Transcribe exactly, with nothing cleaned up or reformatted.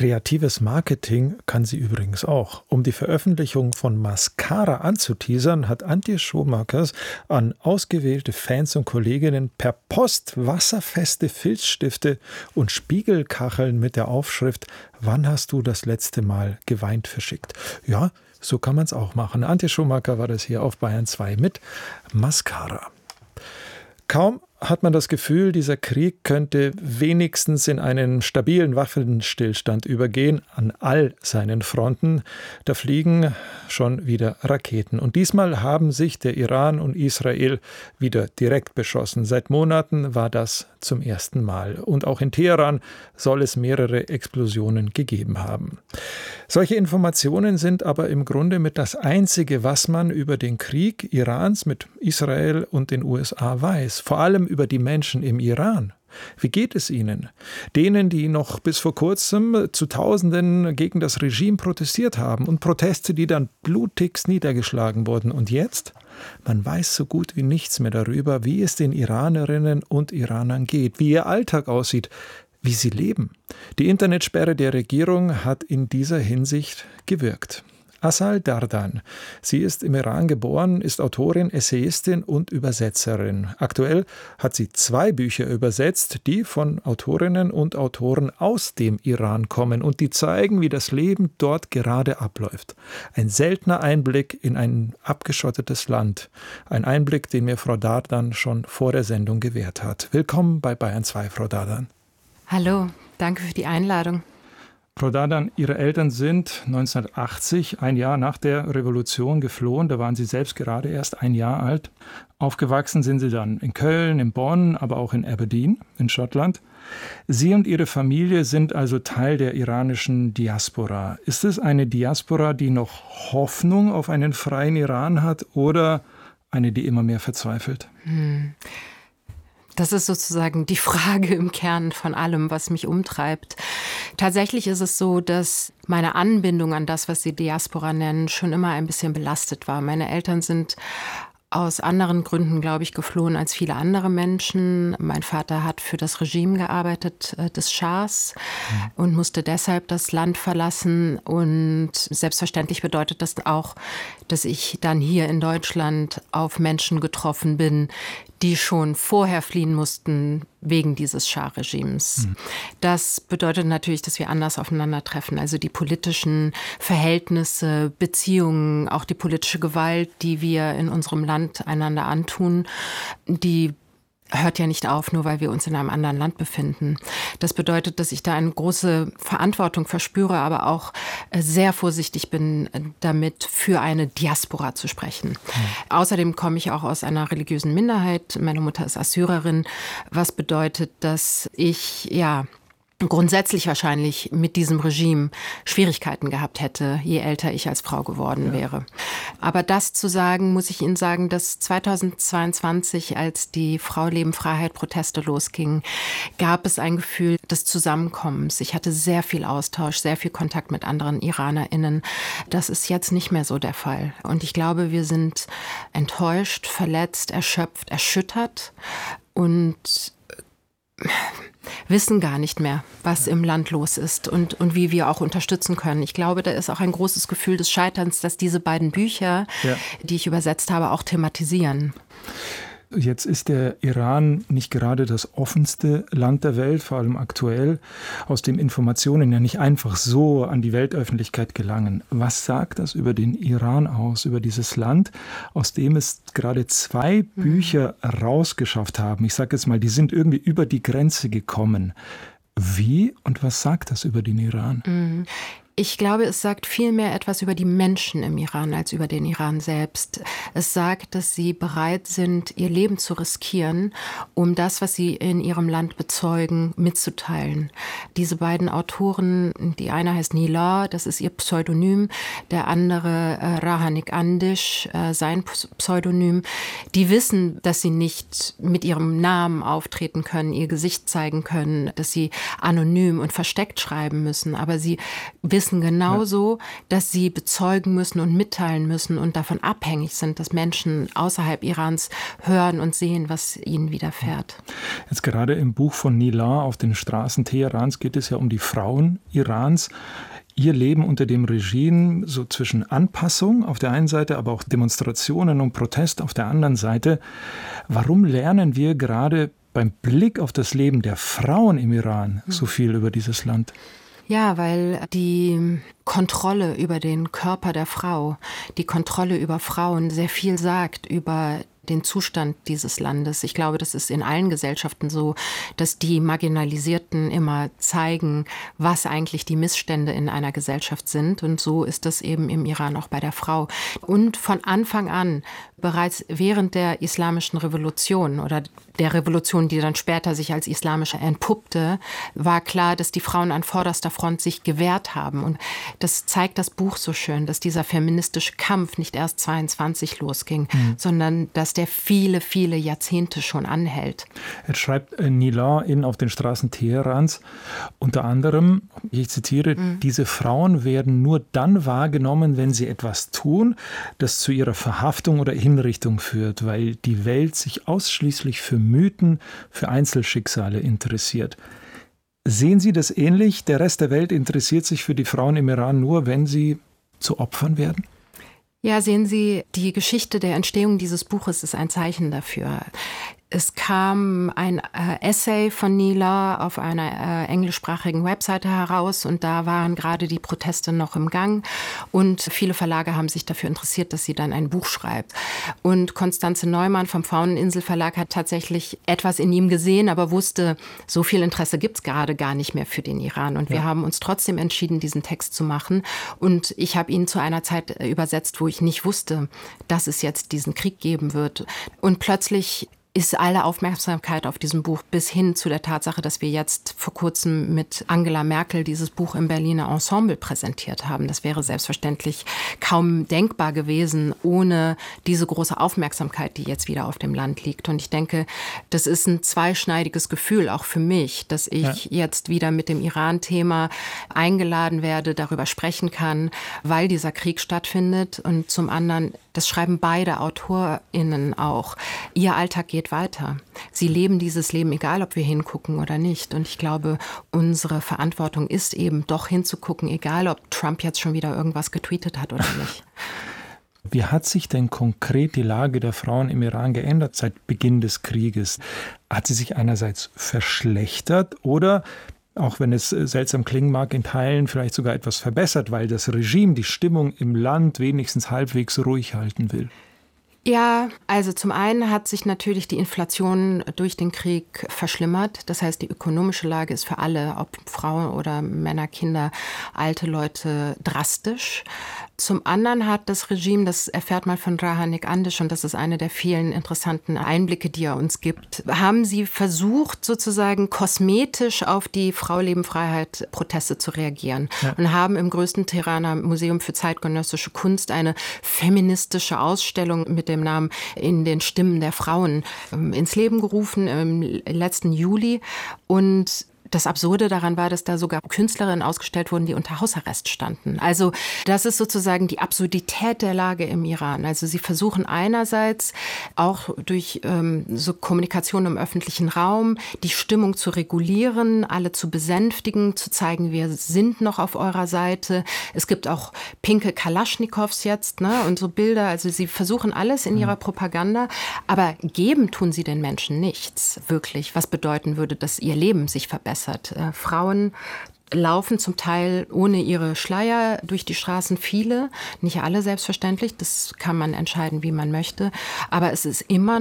Kreatives Marketing kann sie übrigens auch. Um die Veröffentlichung von Mascara anzuteasern, hat Antje Schomakers an ausgewählte Fans und Kolleginnen per Post wasserfeste Filzstifte und Spiegelkacheln mit der Aufschrift „Wann hast du das letzte Mal geweint?" verschickt. Ja, so kann man es auch machen. Antje Schomaker war das hier auf Bayern zwei mit Mascara. Kaum hat man das Gefühl, dieser Krieg könnte wenigstens in einen stabilen Waffenstillstand übergehen an all seinen Fronten. Da fliegen schon wieder Raketen. Und diesmal haben sich der Iran und Israel wieder direkt beschossen. Seit Monaten war das zum ersten Mal. Und auch in Teheran soll es mehrere Explosionen gegeben haben. Solche Informationen sind aber im Grunde mit das Einzige, was man über den Krieg Irans mit Israel und den U S A weiß. Vor allem über die Menschen im Iran. Wie geht es ihnen? Denen, die noch bis vor kurzem zu Tausenden gegen das Regime protestiert haben und Proteste, die dann blutigst niedergeschlagen wurden. Und jetzt? Man weiß so gut wie nichts mehr darüber, wie es den Iranerinnen und Iranern geht, wie ihr Alltag aussieht, wie sie leben. Die Internetsperre der Regierung hat in dieser Hinsicht gewirkt. Asal Dardan. Sie ist im Iran geboren, ist Autorin, Essayistin und Übersetzerin. Aktuell hat sie zwei Bücher übersetzt, die von Autorinnen und Autoren aus dem Iran kommen und die zeigen, wie das Leben dort gerade abläuft. Ein seltener Einblick in ein abgeschottetes Land. Ein Einblick, den mir Frau Dardan schon vor der Sendung gewährt hat. Willkommen bei Bayern zwei, Frau Dardan. Hallo, danke für die Einladung. Frau Dardan, Ihre Eltern sind neunzehnhundertachtzig, ein Jahr nach der Revolution, geflohen. Da waren Sie selbst gerade erst ein Jahr alt. Aufgewachsen sind Sie dann in Köln, in Bonn, aber auch in Aberdeen, in Schottland. Sie und Ihre Familie sind also Teil der iranischen Diaspora. Ist es eine Diaspora, die noch Hoffnung auf einen freien Iran hat oder eine, die immer mehr verzweifelt? Hm. Das ist sozusagen die Frage im Kern von allem, was mich umtreibt. Tatsächlich ist es so, dass meine Anbindung an das, was Sie Diaspora nennen, schon immer ein bisschen belastet war. Meine Eltern sind aus anderen Gründen, glaube ich, geflohen als viele andere Menschen. Mein Vater hat für das Regime gearbeitet, äh, des Schahs, mhm. und musste deshalb das Land verlassen. Und selbstverständlich bedeutet das auch, dass ich dann hier in Deutschland auf Menschen getroffen bin, die schon vorher fliehen mussten wegen dieses Schah-Regimes. Mhm. Das bedeutet natürlich, dass wir anders aufeinandertreffen. Also die politischen Verhältnisse, Beziehungen, auch die politische Gewalt, die wir in unserem Land einander antun, die hört ja nicht auf, nur weil wir uns in einem anderen Land befinden. Das bedeutet, dass ich da eine große Verantwortung verspüre, aber auch sehr vorsichtig bin, damit für eine Diaspora zu sprechen. Mhm. Außerdem komme ich auch aus einer religiösen Minderheit. Meine Mutter ist Assyrerin, was bedeutet, dass ich, ja, grundsätzlich wahrscheinlich mit diesem Regime Schwierigkeiten gehabt hätte, je älter ich als Frau geworden ja. wäre. Aber das zu sagen, muss ich Ihnen sagen, dass zweitausendzweiundzwanzig, als die Frau Leben Freiheit Proteste losgingen, gab es ein Gefühl des Zusammenkommens. Ich hatte sehr viel Austausch, sehr viel Kontakt mit anderen IranerInnen. Das ist jetzt nicht mehr so der Fall. Und ich glaube, wir sind enttäuscht, verletzt, erschöpft, erschüttert und wissen gar nicht mehr, was im Land los ist und, und wie wir auch unterstützen können. Ich glaube, da ist auch ein großes Gefühl des Scheiterns, dass diese beiden Bücher, ja. die ich übersetzt habe, auch thematisieren. Jetzt ist der Iran nicht gerade das offenste Land der Welt, vor allem aktuell, aus dem Informationen ja nicht einfach so an die Weltöffentlichkeit gelangen. Was sagt das über den Iran aus, über dieses Land, aus dem es gerade zwei mhm. Bücher rausgeschafft haben? Ich sage jetzt mal, die sind irgendwie über die Grenze gekommen. Wie und was sagt das über den Iran? Mhm. Ich glaube, es sagt viel mehr etwas über die Menschen im Iran als über den Iran selbst. Es sagt, dass sie bereit sind, ihr Leben zu riskieren, um das, was sie in ihrem Land bezeugen, mitzuteilen. Diese beiden Autoren, die eine heißt Nilay, das ist ihr Pseudonym, der andere äh, Rahanik Andish, äh, sein Pseudonym, die wissen, dass sie nicht mit ihrem Namen auftreten können, ihr Gesicht zeigen können, dass sie anonym und versteckt schreiben müssen, aber sie wissen, wissen genauso, ja. dass sie bezeugen müssen und mitteilen müssen und davon abhängig sind, dass Menschen außerhalb Irans hören und sehen, was ihnen widerfährt. Jetzt gerade im Buch von Nilar auf den Straßen Teherans geht es ja um die Frauen Irans. Ihr Leben unter dem Regime so zwischen Anpassung auf der einen Seite, aber auch Demonstrationen und Protest auf der anderen Seite. Warum lernen wir gerade beim Blick auf das Leben der Frauen im Iran so viel über dieses Land? Ja, weil die Kontrolle über den Körper der Frau, die Kontrolle über Frauen sehr viel sagt über den Zustand dieses Landes. Ich glaube, das ist in allen Gesellschaften so, dass die Marginalisierten immer zeigen, was eigentlich die Missstände in einer Gesellschaft sind. Und so ist das eben im Iran auch bei der Frau. Und von Anfang an, bereits während der islamischen Revolution oder der Revolution, die dann später sich als islamische entpuppte, war klar, dass die Frauen an vorderster Front sich gewehrt haben. Und das zeigt das Buch so schön, dass dieser feministische Kampf nicht erst zweiundzwanzig losging, mhm. sondern dass der viele, viele Jahrzehnte schon anhält. Jetzt schreibt Nilar in Auf den Straßen Teherans unter anderem, ich zitiere, mhm. diese Frauen werden nur dann wahrgenommen, wenn sie etwas tun, das zu ihrer Verhaftung oder Hinrichtung führt, weil die Welt sich ausschließlich für Mythen, für Einzelschicksale interessiert. Sehen Sie das ähnlich? Der Rest der Welt interessiert sich für die Frauen im Iran nur, wenn sie zu Opfern werden? Ja, sehen Sie, die Geschichte der Entstehung dieses Buches ist ein Zeichen dafür. Es kam ein äh, Essay von Nilar auf einer äh, englischsprachigen Webseite heraus und da waren gerade die Proteste noch im Gang und viele Verlage haben sich dafür interessiert, dass sie dann ein Buch schreibt. Und Konstanze Neumann vom Fauneninsel Verlag hat tatsächlich etwas in ihm gesehen, aber wusste, so viel Interesse gibt es gerade gar nicht mehr für den Iran. Und ja. wir haben uns trotzdem entschieden, diesen Text zu machen. Und ich habe ihn zu einer Zeit übersetzt, wo ich nicht wusste, dass es jetzt diesen Krieg geben wird. Und plötzlich ist alle Aufmerksamkeit auf diesem Buch bis hin zu der Tatsache, dass wir jetzt vor kurzem mit Angela Merkel dieses Buch im Berliner Ensemble präsentiert haben. Das wäre selbstverständlich kaum denkbar gewesen ohne diese große Aufmerksamkeit, die jetzt wieder auf dem Land liegt. Und ich denke, das ist ein zweischneidiges Gefühl, auch für mich, dass ich ja. jetzt wieder mit dem Iran-Thema eingeladen werde, darüber sprechen kann, weil dieser Krieg stattfindet. Und zum anderen, das schreiben beide AutorInnen auch, ihr Alltag geht weiter. Sie leben dieses Leben, egal ob wir hingucken oder nicht. Und ich glaube, unsere Verantwortung ist eben doch hinzugucken, egal ob Trump jetzt schon wieder irgendwas getweetet hat oder nicht. Wie hat sich denn konkret die Lage der Frauen im Iran geändert seit Beginn des Krieges? Hat sie sich einerseits verschlechtert oder, auch wenn es seltsam klingen mag, in Teilen vielleicht sogar etwas verbessert, weil das Regime die Stimmung im Land wenigstens halbwegs ruhig halten will? Ja, also zum einen hat sich natürlich die Inflation durch den Krieg verschlimmert. Das heißt, die ökonomische Lage ist für alle, ob Frauen oder Männer, Kinder, alte Leute, drastisch. Zum anderen hat das Regime, das erfährt man von Rahanik Andish, und das ist eine der vielen interessanten Einblicke, die er uns gibt, haben sie versucht, sozusagen kosmetisch auf die Frau-Leben-Freiheit-Proteste zu reagieren ja. und haben im größten Teheraner Museum für zeitgenössische Kunst eine feministische Ausstellung mit dem Namen In den Stimmen der Frauen ins Leben gerufen im letzten Juli. Und das Absurde daran war, dass da sogar Künstlerinnen ausgestellt wurden, die unter Hausarrest standen. Also das ist sozusagen die Absurdität der Lage im Iran. Also sie versuchen einerseits auch durch ähm, so Kommunikation im öffentlichen Raum die Stimmung zu regulieren, alle zu besänftigen, zu zeigen, wir sind noch auf eurer Seite. Es gibt auch pinke Kalaschnikows jetzt, ne, und so Bilder. Also sie versuchen alles in ihrer Propaganda, aber geben tun sie den Menschen nichts, wirklich, was bedeuten würde, dass ihr Leben sich verbessert. Äh, Frauen laufen zum Teil ohne ihre Schleier durch die Straßen, viele, nicht alle selbstverständlich, das kann man entscheiden, wie man möchte, aber es ist immer